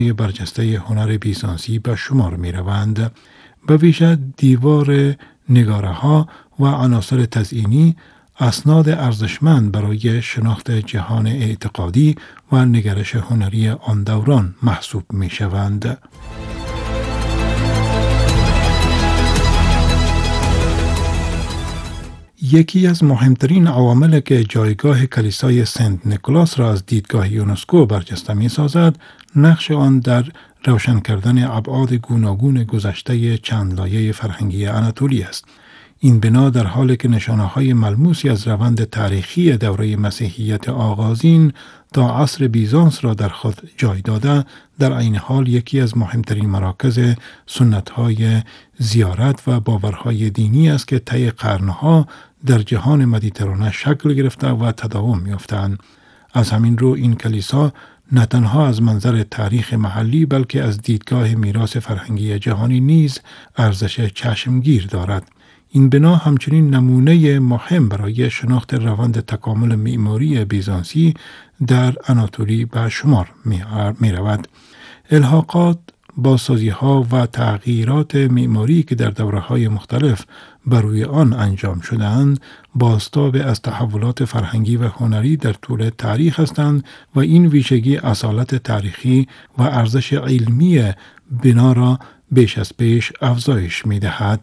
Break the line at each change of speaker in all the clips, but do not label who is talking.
برجسته هنر بیزانسی به شمار می روند. به ویژه دیوار نگاره ها و عناصر تزئینی اسناد ارزشمند برای شناخت جهان اعتقادی و نگرش هنری آن دوران محسوب می شوند. یکی از مهمترین عوامل که جایگاه کلیسای سنت نیکولاس را از دیدگاه یونسکو برجسته می سازد، نقش آن در روشن کردن ابعاد گوناگون گذشته چند لایه فرهنگی آناتولی است. این بنا در حالی که نشانه‌های ملموسی از روند تاریخی دوره مسیحیت آغازین تا عصر بیزانس را در خود جای داده، در عین حال یکی از مهمترین مراکز سنت‌های زیارت و باورهای دینی است که طی قرنها در جهان مدیترانه شکل گرفته و تداوم یافتند. از همین رو این کلیسا نه تنها از منظر تاریخ محلی بلکه از دیدگاه میراث فرهنگی جهانی نیز ارزش چشمگیر دارد. این بنا همچنین نمونه مهم برای شناخت روند تکامل معماری بیزانسی در آناتولی به شمار می رود. الحاقات، بازسازی‌ها و تغییرات معماری که در دوره‌های مختلف بر روی آن انجام شده‌اند، بازتاب از تحولات فرهنگی و هنری در طول تاریخ هستند و این ویژگی اصالت تاریخی و ارزش علمی بنا را بیش از پیش افزایش می‌دهد.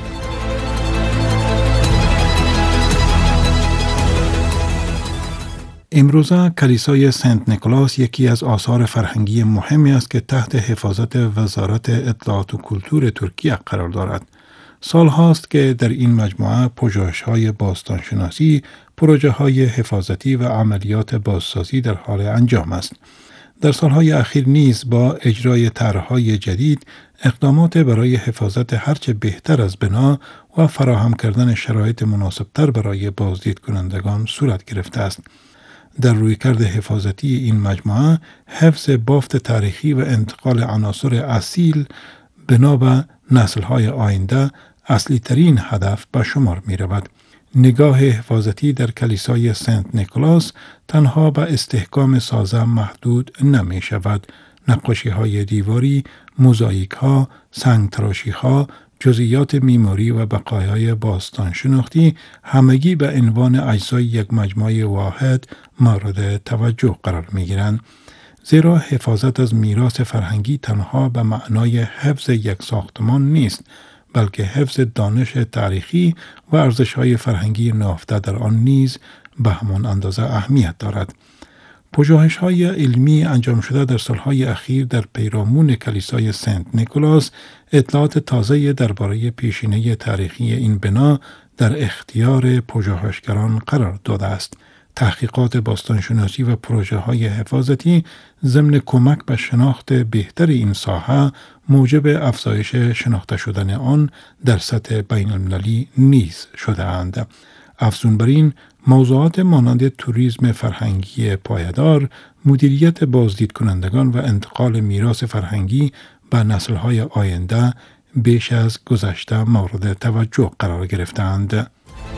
امروزه کلیسای سنت نیکولاس یکی از آثار فرهنگی مهمی است که تحت حفاظت وزارت اطلاعات و کلتور ترکیه قرار دارد. سال هاست که در این مجموعه پژوهش‌های باستانشناسی، پروژه‌های حفاظتی و عملیات بازسازی در حال انجام است. در سالهای اخیر نیز با اجرای طرح‌های جدید، اقدامات برای حفاظت هرچه بهتر از بنا و فراهم کردن شرایط مناسبتر برای بازدید کنندگان صورت گرفته است. در رویکرد حفاظتی این مجموعه، حفظ بافت تاریخی و انتقال عناصر اصیل بنا به نسل‌های آینده اصلی ترین هدف به شمار می رود. نگاه حفاظتی در کلیسای سنت نیکولاس تنها به استحکام سازه محدود نمی شود. نقاشی‌های دیواری، موزاییک‌ها، سنگ‌تراشی‌ها، جزئیات معماری و بقایای باستان شناختی همگی به عنوان اجزای یک مجموعه واحد مورد توجه قرار می گیرند. زیرا حفاظت از میراث فرهنگی تنها به معنای حفظ یک ساختمان نیست، بلکه حفظ دانش تاریخی و ارزش‌های فرهنگی نهفته در آن نیز به همان اندازه اهمیت دارد. پژوهش‌های علمی انجام شده در سالهای اخیر در پیرامون کلیسای سنت نیکولاس اطلاعات تازه درباره پیشینه تاریخی این بنا در اختیار پژوهشگران قرار داده است. تحقیقات باستانشناسی و پروژه‌های حفاظتی ضمن کمک به شناخت بهتر این ساحه موجب افزایش شناخته شدن آن در سطح بین‌المللی نیز شده‌اند. افزون بر این، موضوعات مانند توریسم فرهنگی پایدار، مدیریت بازدید کنندگان و انتقال میراث فرهنگی به نسل‌های آینده بیش از گذشته مورد توجه قرار گرفتند.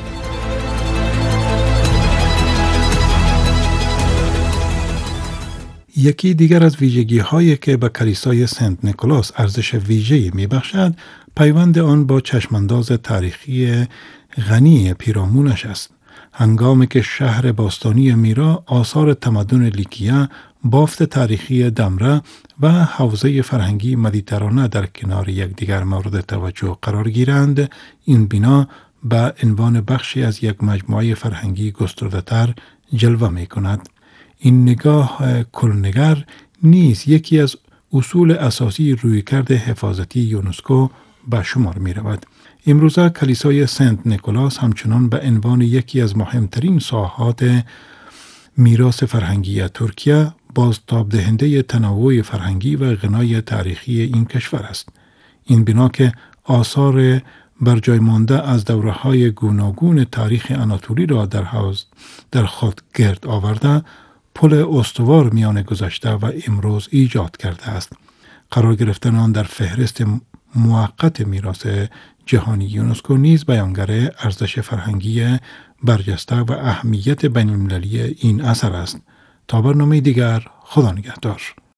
یکی دیگر از ویژگی‌هایی که به کلیسای سنت نیکولاس ارزش ویژه‌ای می‌بخشد، پیوند آن با چشمانداز تاریخی غنی پیرامونش است. هنگامی که شهر باستانی میرا، آثار تمدن لیکیا، بافت تاریخی دمره و حوزه فرهنگی مدیترانه در کنار یکدیگر مورد توجه قرار گیرند، این بنا به عنوان بخشی از یک مجموعه فرهنگی گسترده‌تر جلوه می‌کند. این نگاه کلنگر نیز یکی از اصول اساسی رویکرد حفاظتی یونسکو به شمار می رود. امروزه کلیسای سنت نیکولاس همچنان به عنوان یکی از مهمترین ساحات میراث فرهنگی ترکیه بازتاب دهنده تنوع فرهنگی و غنای تاریخی این کشور است. این بنا که آثار برجای مانده از دوره‌های گوناگون تاریخ آناتولی را در خود گرد آورده، پل استوار میان گذشته و امروز ایجاد کرده است. قرار گرفتن آن در فهرست موقت میراث جهانی یونسکو نیز بیانگر ارزش فرهنگی برجسته و اهمیت بین‌المللی این اثر است. تا برنامه دیگر، خدا نگهدار.